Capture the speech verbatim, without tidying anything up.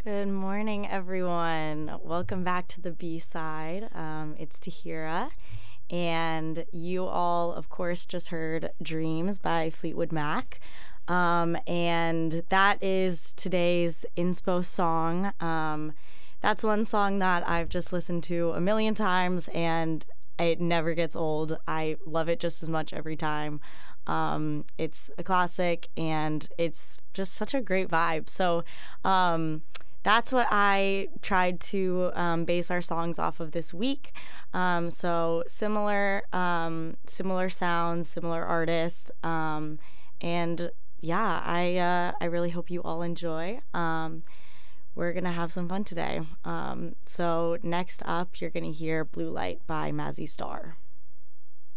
Good morning, everyone. Welcome back to the B-side. Um, it's Tahira, and you all, of course, just heard Dreams by Fleetwood Mac. Um, and that is today's inspo song. Um, that's one song that I've just listened to a million times, and it never gets old. I love it just as much every time. Um, it's a classic, and it's just such a great vibe. So, um, that's what I tried to um, base our songs off of this week. Um, so similar, um, similar sounds, similar artists, um, and yeah, I uh, I really hope you all enjoy. Um, we're gonna have some fun today. Um, so next up, you're gonna hear "Blue Light" by Mazzy Star.